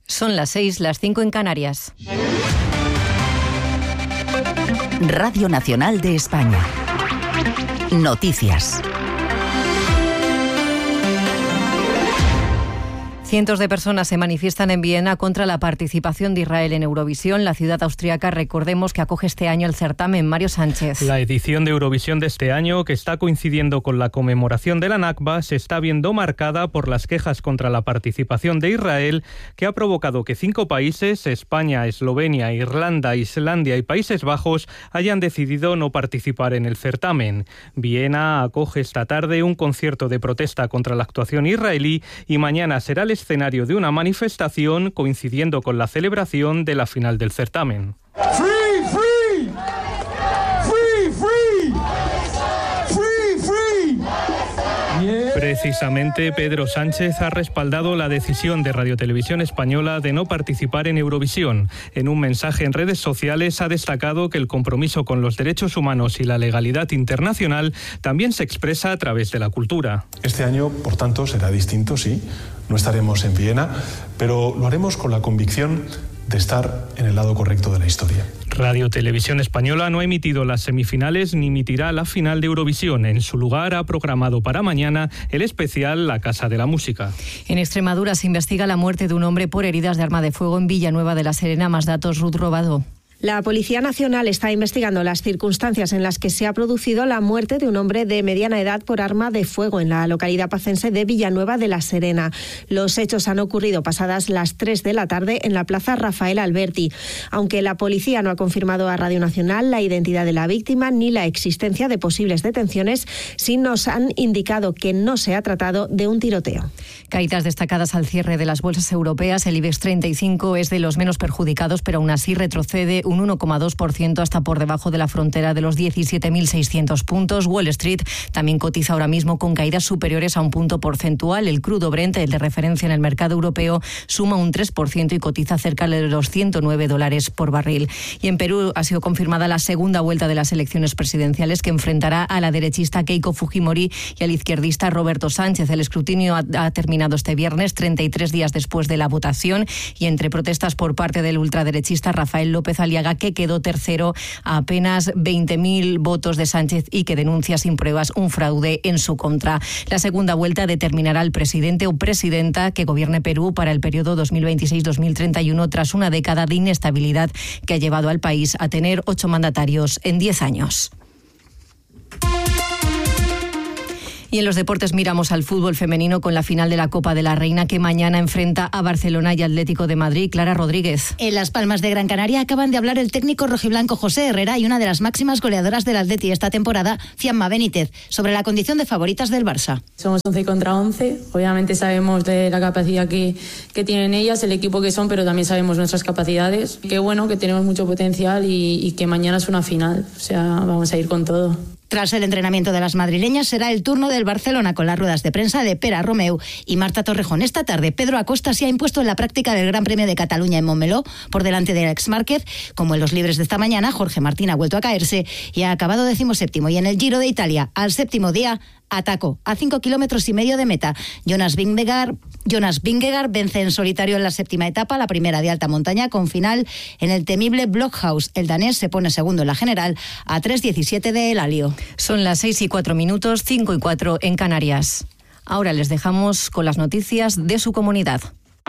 Son las 6, las 5 en Canarias. Radio Nacional de España. Noticias. Cientos de personas se manifiestan en Viena contra la participación de Israel en Eurovisión. La ciudad austriaca, recordemos, que acoge este año el certamen. Mario Sánchez. La edición de Eurovisión de este año, que está coincidiendo con la conmemoración de la Nakba, se está viendo marcada por las quejas contra la participación de Israel, que ha provocado que 5 países, España, Eslovenia, Irlanda, Islandia y Países Bajos, hayan decidido no participar en el certamen. Viena acoge esta tarde un concierto de protesta contra la actuación israelí y mañana será el escenario de una manifestación coincidiendo con la celebración de la final del certamen. Free, free. Free, free. Free, free. Yeah. Precisamente Pedro Sánchez ha respaldado la decisión de Radio Televisión Española de no participar en Eurovisión. En un mensaje en redes sociales ha destacado que el compromiso con los derechos humanos y la legalidad internacional también se expresa a través de la cultura. Este año, por tanto, será distinto, sí. No estaremos en Viena, pero lo haremos con la convicción de estar en el lado correcto de la historia. Radio Televisión Española no ha emitido las semifinales ni emitirá la final de Eurovisión. En su lugar ha programado para mañana el especial La Casa de la Música. En Extremadura se investiga la muerte de un hombre por heridas de arma de fuego en Villanueva de la Serena. Más datos, Ruth Robado. La Policía Nacional está investigando las circunstancias en las que se ha producido la muerte de un hombre de mediana edad por arma de fuego en la localidad pacense de Villanueva de la Serena. Los hechos han ocurrido pasadas las 3 de la tarde en la plaza Rafael Alberti. Aunque la policía no ha confirmado a Radio Nacional la identidad de la víctima ni la existencia de posibles detenciones, sí nos han indicado que no se ha tratado de un tiroteo. Caídas destacadas al cierre de las bolsas europeas. El IBEX 35 es de los menos perjudicados, pero aún así retrocede un 1,2% hasta por debajo de la frontera de los 17.600 puntos. Wall Street también cotiza ahora mismo con caídas superiores a un punto porcentual. El crudo Brent, el de referencia en el mercado europeo, suma un 3% y cotiza cerca de los $109 por barril. Y en Perú ha sido confirmada la segunda vuelta de las elecciones presidenciales, que enfrentará a la derechista Keiko Fujimori y al izquierdista Roberto Sánchez. El escrutinio ha terminado este viernes, 33 días después de la votación, y entre protestas por parte del ultraderechista Rafael López Aliaga, que quedó tercero a apenas 20.000 votos de Sánchez y que denuncia sin pruebas un fraude en su contra. La segunda vuelta determinará al presidente o presidenta que gobierne Perú para el periodo 2026-2031, tras una década de inestabilidad que ha llevado al país a tener 8 mandatarios en 10 años. Y en los deportes miramos al fútbol femenino con la final de la Copa de la Reina, que mañana enfrenta a Barcelona y Atlético de Madrid. Clara Rodríguez. En Las Palmas de Gran Canaria acaban de hablar el técnico rojiblanco José Herrera y una de las máximas goleadoras del Atleti esta temporada, Fiamma Benítez, sobre la condición de favoritas del Barça. Somos 11 contra 11. Obviamente sabemos de la capacidad que tienen ellas, el equipo que son, pero también sabemos nuestras capacidades. Qué bueno, que tenemos mucho potencial y que mañana es una final. O sea, vamos a ir con todo. Tras el entrenamiento de las madrileñas, será el turno del Barcelona con las ruedas de prensa de Pere Romeu y Marta Torrejón. Esta tarde, Pedro Acosta se ha impuesto en la práctica del Gran Premio de Cataluña en Montmeló, por delante de Alex Márquez. Como en los libres de esta mañana, Jorge Martín ha vuelto a caerse y ha acabado 17º. Y en el Giro de Italia, al 7º día, atacó a 5,5 kilómetros de meta. Jonas Vingegaard vence en solitario en la 7ª etapa, la primera de alta montaña, con final en el temible Blockhaus. El danés se pone segundo en la general a 3:17 de Elalio. Son las 6:04, 5:04 en Canarias. Ahora les dejamos con las noticias de su comunidad.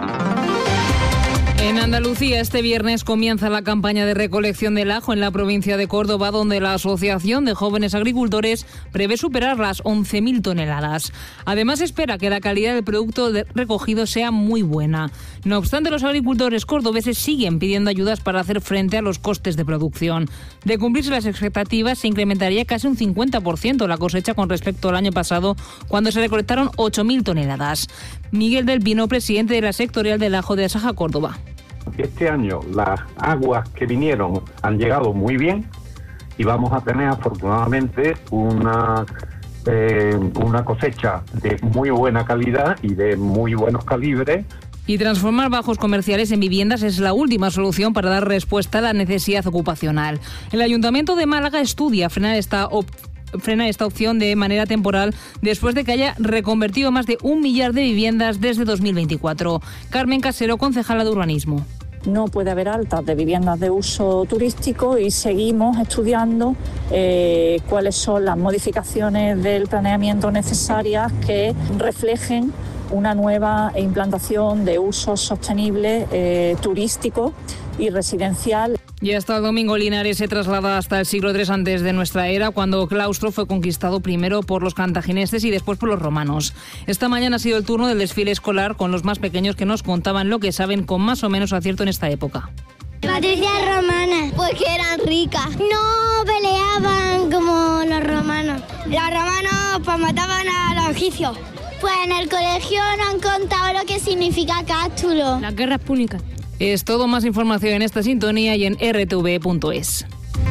En Andalucía, este viernes comienza la campaña de recolección del ajo en la provincia de Córdoba, donde la Asociación de Jóvenes Agricultores prevé superar las 11.000 toneladas. Además, espera que la calidad del producto recogido sea muy buena. No obstante, los agricultores cordobeses siguen pidiendo ayudas para hacer frente a los costes de producción. De cumplirse las expectativas, se incrementaría casi un 50% la cosecha con respecto al año pasado, cuando se recolectaron 8.000 toneladas. Miguel del Pino, presidente de la sectorial del ajo de Asaja, Córdoba. Este año las aguas que vinieron han llegado muy bien y vamos a tener afortunadamente una cosecha de muy buena calidad y de muy buenos calibres. Y transformar bajos comerciales en viviendas es la última solución para dar respuesta a la necesidad ocupacional. El Ayuntamiento de Málaga estudia frenar esta frena esta opción de manera temporal después de que haya reconvertido más de 1 millar de viviendas desde 2024. Carmen Casero, concejala de Urbanismo. No puede haber altas de viviendas de uso turístico y seguimos estudiando cuáles son las modificaciones del planeamiento necesarias que reflejen una nueva implantación de usos sostenibles turístico y residencial. Y hasta el domingo Linares se traslada hasta el siglo III antes de nuestra era, cuando Claustro fue conquistado primero por los cartagineses y después por los romanos. Esta mañana ha sido el turno del desfile escolar, con los más pequeños que nos contaban lo que saben con más o menos acierto en esta época. Patricias romanas, porque eran ricas. No peleaban como los romanos. Los romanos pues mataban a los egipcios. Pues en el colegio nos han contado lo que significa cástulo. Las guerras púnicas. Es todo, más información en esta sintonía y en rtv.es.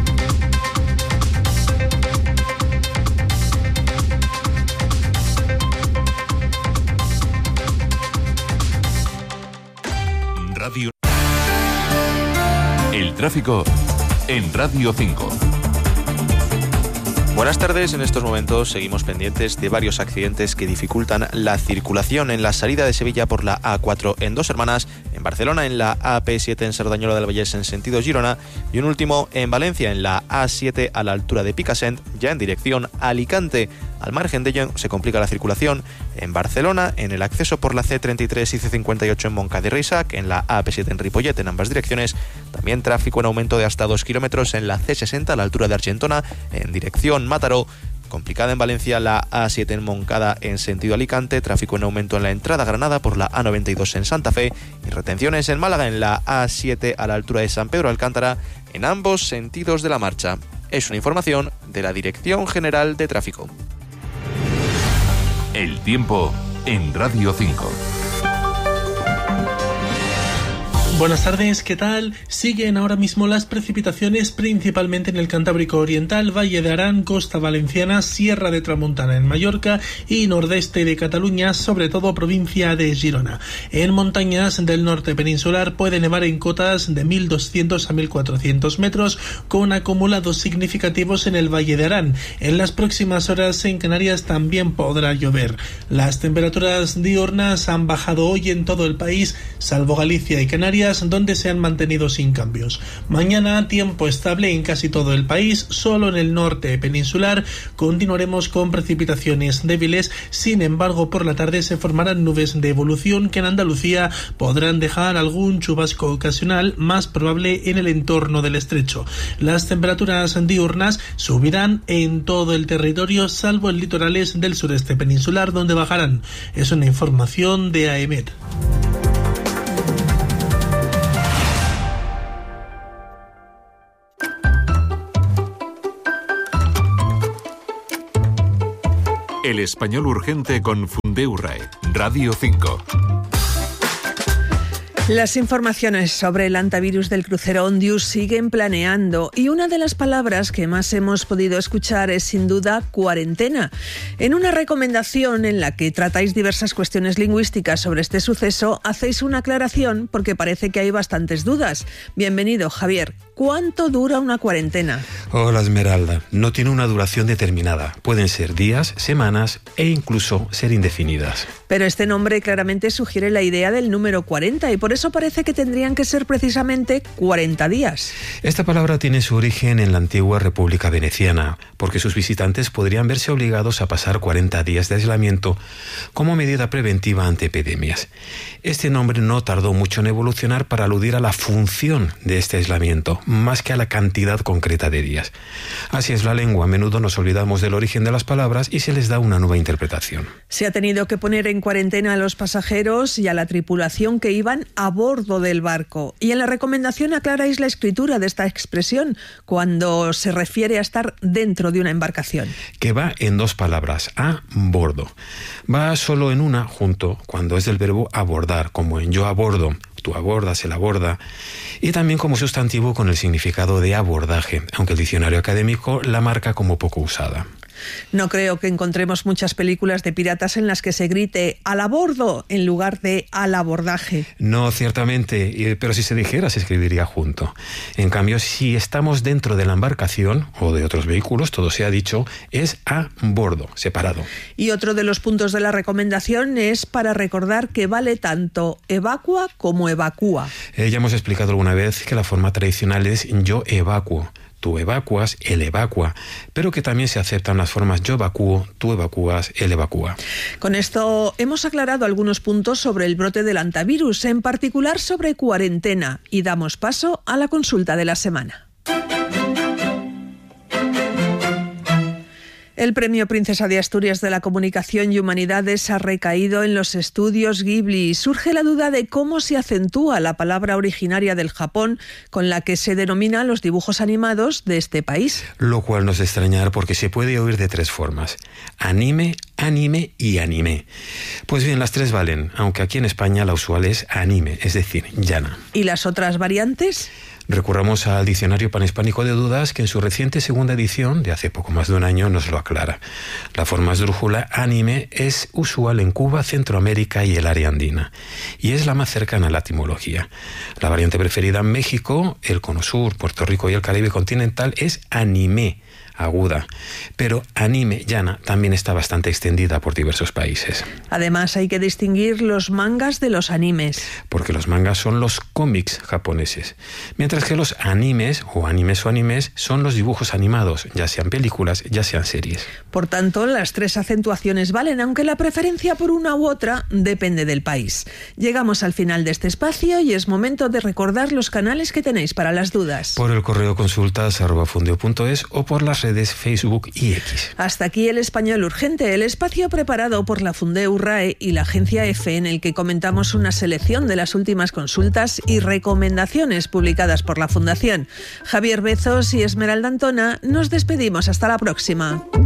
Radio. El tráfico en Radio 5. Buenas tardes, en estos momentos seguimos pendientes de varios accidentes que dificultan la circulación en la salida de Sevilla por la A4 en Dos Hermanas, en Barcelona en la AP7 en Cerdanyola del Vallès en sentido Girona y un último en Valencia en la A7 a la altura de Picassent, ya en dirección a Alicante. Al margen de ello se complica la circulación en Barcelona en el acceso por la C33 y C58 en Montcada y Reixac, en la AP7 en Ripollet en ambas direcciones. También tráfico en aumento de hasta 2 kilómetros en la C60 a la altura de Argentona en dirección Mataró. Complicada en Valencia la A7 en Moncada en sentido Alicante, tráfico en aumento en la entrada a Granada por la A92 en Santa Fe y retenciones en Málaga en la A7 a la altura de San Pedro Alcántara en ambos sentidos de la marcha. Es una información de la Dirección General de Tráfico. El tiempo en Radio 5. Buenas tardes, ¿qué tal? Siguen ahora mismo las precipitaciones principalmente en el Cantábrico Oriental, Valle de Arán, Costa Valenciana, Sierra de Tramuntana en Mallorca y nordeste de Cataluña, sobre todo provincia de Girona. En montañas del norte peninsular puede nevar en cotas de 1.200 a 1.400 metros con acumulados significativos en el Valle de Arán. En las próximas horas en Canarias también podrá llover. Las temperaturas diurnas han bajado hoy en todo el país, salvo Galicia y Canarias, donde se han mantenido sin cambios. Mañana tiempo estable en casi todo el país, solo en el norte peninsular continuaremos con precipitaciones débiles. Sin embargo, por la tarde se formarán nubes de evolución que en Andalucía podrán dejar algún chubasco ocasional, más probable en el entorno del estrecho. Las temperaturas diurnas subirán en todo el territorio, salvo en litorales del sureste peninsular, donde bajarán. Es una información de AEMET. El español urgente con Fundeurrae, Radio 5. Las informaciones sobre el hantavirus del crucero Ondius siguen planeando y una de las palabras que más hemos podido escuchar es sin duda cuarentena. En una recomendación en la que tratáis diversas cuestiones lingüísticas sobre este suceso, hacéis una aclaración porque parece que hay bastantes dudas. Bienvenido, Javier. ¿Cuánto dura una cuarentena? Hola, Esmeralda. No tiene una duración determinada. Pueden ser días, semanas e incluso ser indefinidas. Pero este nombre claramente sugiere la idea del número 40 y por eso parece que tendrían que ser precisamente 40 días. Esta palabra tiene su origen en la antigua República Veneciana, porque sus visitantes podrían verse obligados a pasar 40 días de aislamiento como medida preventiva ante epidemias. Este nombre no tardó mucho en evolucionar para aludir a la función de este aislamiento, más que a la cantidad concreta de días. Así es la lengua, a menudo nos olvidamos del origen de las palabras y se les da una nueva interpretación. Se ha tenido que poner en cuarentena a los pasajeros y a la tripulación que iban a bordo del barco. Y en la recomendación aclaráis la escritura de esta expresión cuando se refiere a estar dentro de una embarcación. Que va en dos palabras, a bordo. Va solo en una junto cuando es del verbo abordar, como en yo abordo, tú abordas, él aborda, y también como sustantivo con el significado de abordaje, aunque el diccionario académico la marca como poco usada. No creo que encontremos muchas películas de piratas en las que se grite «al a bordo» en lugar de «al abordaje». No, ciertamente, pero si se dijera se escribiría junto. En cambio, si estamos dentro de la embarcación o de otros vehículos, todo se ha dicho, es a bordo, separado. Y otro de los puntos de la recomendación es para recordar que vale tanto evacua como evacúa. Ya hemos explicado alguna vez que la forma tradicional es yo evacuo. Tú evacuas, él evacua, pero que también se aceptan las formas yo evacúo, tú evacúas, él evacúa. Con esto hemos aclarado algunos puntos sobre el brote del hantavirus, en particular sobre cuarentena, y damos paso a la consulta de la semana. El Premio Princesa de Asturias de la Comunicación y Humanidades ha recaído en los estudios Ghibli. Surge la duda de cómo se acentúa la palabra originaria del Japón con la que se denominan los dibujos animados de este país. Lo cual no es de extrañar porque se puede oír de tres formas: anime, anime y anime. Pues bien, las tres valen, aunque aquí en España la usual es anime, es decir, llana. ¿Y las otras variantes? Recurramos al Diccionario Panhispánico de Dudas, que en su reciente segunda edición, de hace poco más de un año, nos lo aclara. La forma esdrújula anime es usual en Cuba, Centroamérica y el área andina, y es la más cercana a la etimología. La variante preferida en México, el Cono Sur, Puerto Rico y el Caribe continental es anime, aguda, pero anime llana también está bastante extendida por diversos países. Además, hay que distinguir los mangas de los animes. Porque los mangas son los cómics japoneses, mientras que los animes o animes son los dibujos animados, ya sean películas, ya sean series. Por tanto, las tres acentuaciones valen, aunque la preferencia por una u otra depende del país. Llegamos al final de este espacio y es momento de recordar los canales que tenéis para las dudas. Por el correo consultas@fundeo.es o por las redes Facebook y X. Hasta aquí El Español Urgente, el espacio preparado por la Fundeu RAE y la Agencia EFE, en el que comentamos una selección de las últimas consultas y recomendaciones publicadas por la Fundación. Javier Bezos y Esmeralda Antona, nos despedimos hasta la próxima.